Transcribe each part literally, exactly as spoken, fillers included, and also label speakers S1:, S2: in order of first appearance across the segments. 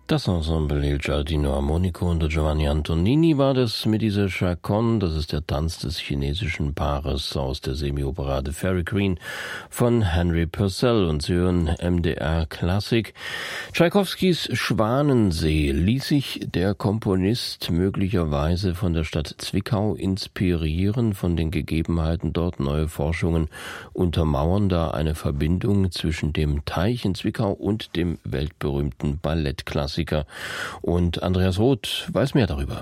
S1: Das Ensemble Il Giardino Armonico unter Giovanni Antonini war das mit dieser Chaconne, das ist der Tanz des chinesischen Paares aus der Semioperade Fairy Queen von Henry Purcell, und Sie hören M D R Klassik. Tschaikowskis Schwanensee ließ sich der Komponist möglicherweise von der Stadt Zwickau inspirieren, von den Gegebenheiten dort. Neue Forschungen untermauern da eine Verbindung zwischen dem Teich in Zwickau und dem weltberühmten Ballettklassiker. Und Andreas Roth weiß mehr darüber.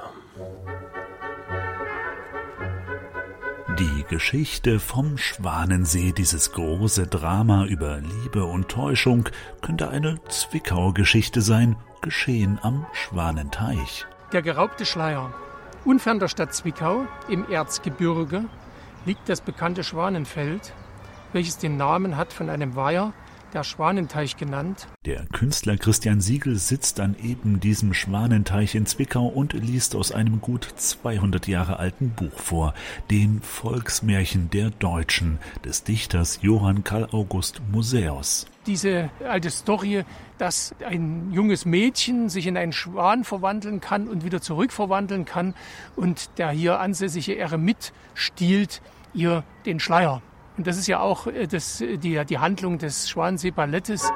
S2: Die Geschichte vom Schwanensee, dieses große Drama über Liebe und Täuschung, könnte eine Zwickauer Geschichte sein, geschehen am Schwanenteich.
S3: Der geraubte Schleier. Unfern der Stadt Zwickau, im Erzgebirge, liegt das bekannte Schwanenfeld, welches den Namen hat von einem Weiher, der Schwanenteich genannt.
S2: Der Künstler Christian Siegel sitzt an eben diesem Schwanenteich in Zwickau und liest aus einem gut zweihundert Jahre alten Buch vor, dem Volksmärchen der Deutschen des Dichters Johann Karl August Musäus.
S3: Diese alte Story, dass ein junges Mädchen sich in einen Schwan verwandeln kann und wieder zurückverwandeln kann und der hier ansässige Eremit stiehlt ihr den Schleier. Und das ist ja auch das, die, die Handlung des Schwanensee-Ballettes.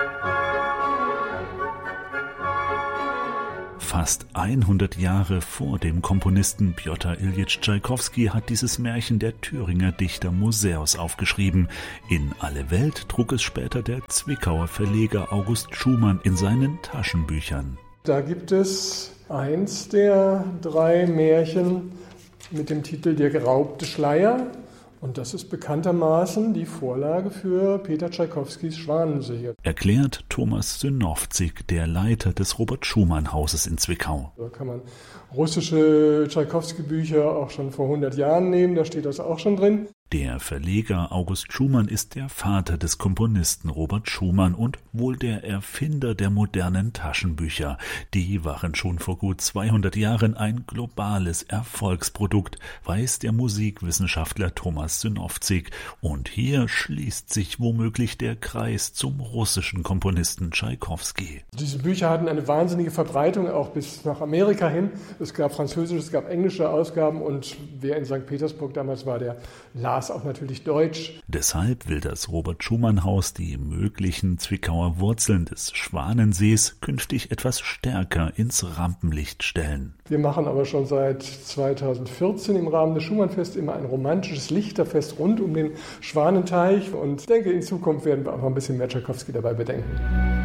S2: Fast hundert Jahre vor dem Komponisten Pjotr Iljitsch Tschaikowski hat dieses Märchen der Thüringer Dichter Musäus aufgeschrieben. In alle Welt trug es später der Zwickauer Verleger August Schumann in seinen Taschenbüchern.
S4: Da gibt es eins der drei Märchen mit dem Titel Der geraubte Schleier. Und das ist bekanntermaßen die Vorlage für Peter Tschaikowskis Schwanensee.
S2: Erklärt Thomas Synowczyk, der Leiter des Robert-Schumann-Hauses in Zwickau.
S4: Da kann man russische Tschaikowski-Bücher auch schon vor hundert Jahren nehmen, da steht das auch schon drin.
S2: Der Verleger August Schumann ist der Vater des Komponisten Robert Schumann und wohl der Erfinder der modernen Taschenbücher. Die waren schon vor gut zweihundert Jahren ein globales Erfolgsprodukt, weiß der Musikwissenschaftler Thomas Synowczyk. Und hier schließt sich womöglich der Kreis zum russischen Komponisten Tschaikowski.
S4: Diese Bücher hatten eine wahnsinnige Verbreitung, auch bis nach Amerika hin. Es gab französische, es gab englische Ausgaben und wer in Sankt Petersburg damals war, der las auch natürlich Deutsch.
S2: Deshalb will das Robert-Schumann-Haus die möglichen Zwickauer Wurzeln des Schwanensees künftig etwas stärker ins Rampenlicht stellen.
S4: Wir machen aber schon seit zweitausendvierzehn im Rahmen des Schumannfests immer ein romantisches Lichterfest rund um den Schwanenteich und ich denke, in Zukunft werden wir auch noch ein bisschen mehr Tschaikowski dabei bedenken.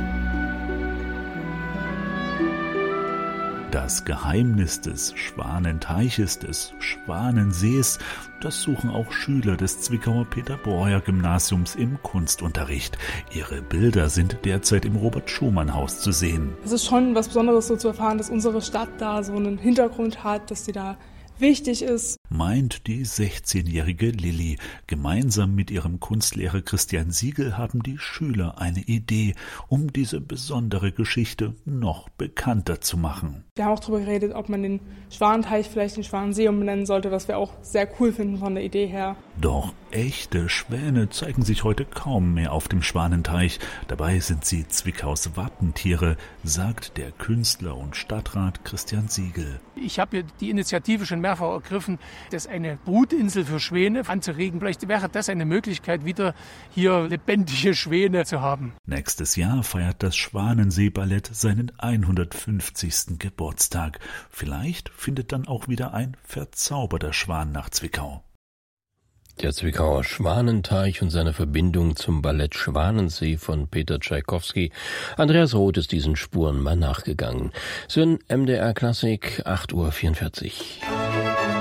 S2: Das Geheimnis des Schwanenteiches, des Schwanensees, das suchen auch Schüler des Zwickauer Peter-Breuer-Gymnasiums im Kunstunterricht. Ihre Bilder sind derzeit im Robert-Schumann-Haus zu sehen.
S5: Es ist schon was Besonderes, so zu erfahren, dass unsere Stadt da so einen Hintergrund hat, dass sie da wichtig ist.
S2: Meint die sechzehnjährige Lilly. Gemeinsam mit ihrem Kunstlehrer Christian Siegel haben die Schüler eine Idee, um diese besondere Geschichte noch bekannter zu machen.
S5: Wir haben auch darüber geredet, ob man den Schwanenteich vielleicht den Schwanensee umbenennen sollte, was wir auch sehr cool finden von der Idee her.
S2: Doch echte Schwäne zeigen sich heute kaum mehr auf dem Schwanenteich. Dabei sind sie Zwickaus Wappentiere, sagt der Künstler und Stadtrat Christian Siegel.
S3: Ich habe die Initiative schon mehrfach ergriffen, das eine Brutinsel für Schwäne anzuregen. Vielleicht wäre das eine Möglichkeit, wieder hier lebendige Schwäne zu haben.
S2: Nächstes Jahr feiert das Schwanensee-Ballett seinen hundertfünfzigsten Geburtstag. Vielleicht findet dann auch wieder ein verzauberter Schwan nach Zwickau.
S1: Der Zwickauer Schwanenteich und seine Verbindung zum Ballett Schwanensee von Peter Tschaikowski. Andreas Roth ist diesen Spuren mal nachgegangen. So ein M D R Klassik, acht Uhr vierundvierzig.